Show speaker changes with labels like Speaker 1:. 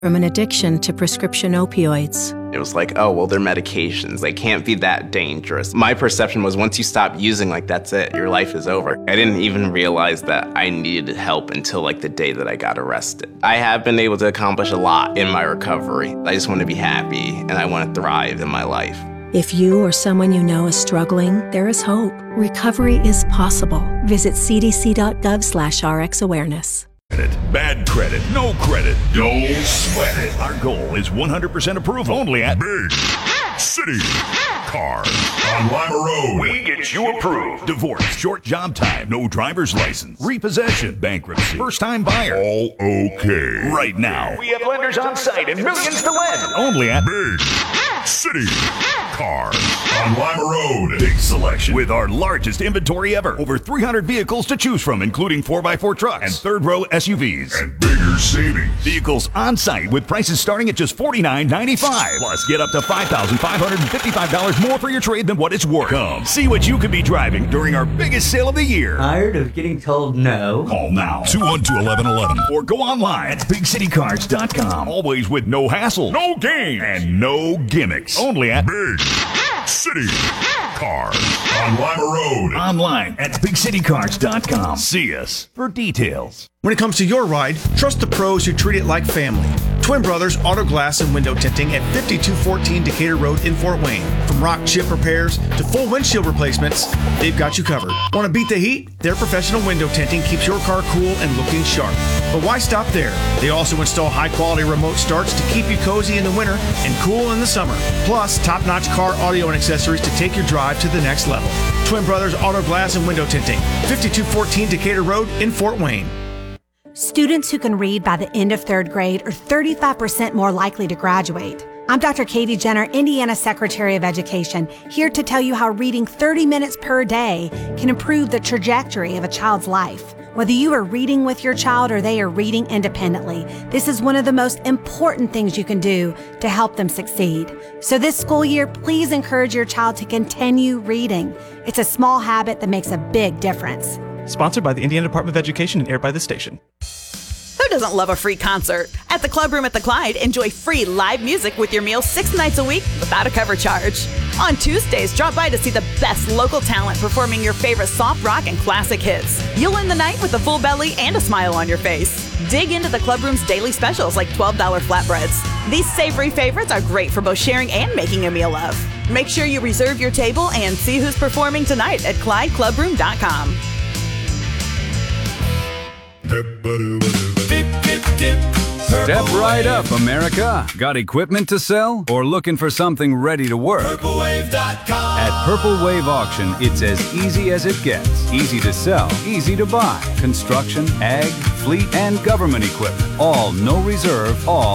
Speaker 1: from an addiction to prescription opioids.
Speaker 2: It was like, oh, well, they're medications. They can't be that dangerous. My perception was once you stop using, like, that's it. Your life is over. I didn't even realize that I needed help until, like, the day that I got arrested. I have been able to accomplish a lot in my recovery. I just want to be happy, and I want to thrive in my life.
Speaker 1: If you or someone you know is struggling, there is hope. Recovery is possible. Visit cdc.gov/RxAwareness.
Speaker 3: Bad credit, no credit, don't sweat it. Our goal is 100% approval only at Big City Cars on Lima Road. We get you approved. Divorce, short job time, no driver's license, repossession, bankruptcy, first-time buyer. All okay. Right now, we have lenders on site and millions to lend. Only at Big City Cars on Lima Road. Big selection with our largest inventory ever. Over 300 vehicles to choose from, including 4x4 trucks and third-row SUVs. And bigger savings. Vehicles on site with prices starting at just $49.95. Plus, get up to $5,555 more for your trade than what it's worth. Come see what you could be driving during our biggest sale of the year.
Speaker 4: Tired of getting told no?
Speaker 3: Call now. 212-1111 or go online at BigCityCars.com. Always with no hassle, no games, and no gimmicks. Only at Big City Cars on Lima Road. Online at BigCityCars.com. See us for details.
Speaker 5: When it comes to your ride, trust the pros who treat it like family. Twin Brothers Auto Glass and Window Tinting at 5214 Decatur Road in Fort Wayne. From rock chip repairs to full windshield replacements, they've got you covered. Want to beat the heat? Their professional window tinting keeps your car cool and looking sharp. But why stop there? They also install high-quality remote starts to keep you cozy in the winter and cool in the summer. Plus, top-notch car audio and accessories to take your drive to the next level. Twin Brothers Auto Glass and Window Tinting, 5214 Decatur Road in Fort Wayne.
Speaker 6: Students who can read by the end of third grade are 35% more likely to graduate. I'm Dr. Katie Jenner, Indiana Secretary of Education, here to tell you how reading 30 minutes per day can improve the trajectory of a child's life. Whether you are reading with your child or they are reading independently, this is one of the most important things you can do to help them succeed. So this school year, please encourage your child to continue reading. It's a small habit that makes a big difference.
Speaker 7: Sponsored by the Indiana Department of Education and aired by this station.
Speaker 8: Who doesn't love a free concert? At the Club Room at the Clyde, enjoy free live music with your meal 6 nights a week without a cover charge. On Tuesdays, drop by to see the best local talent performing your favorite soft rock and classic hits. You'll end the night with a full belly and a smile on your face. Dig into the Club Room's daily specials like $12 flatbreads. These savory favorites are great for both sharing and making a meal of. Make sure you reserve your table and see who's performing tonight at ClydeClubRoom.com.
Speaker 9: Step right up, America. Got equipment to sell or looking for something ready to work? PurpleWave.com. At Purple Wave Auction, it's as easy as it gets. Easy to sell, easy to buy. Construction, ag, fleet, and government equipment. All no reserve, all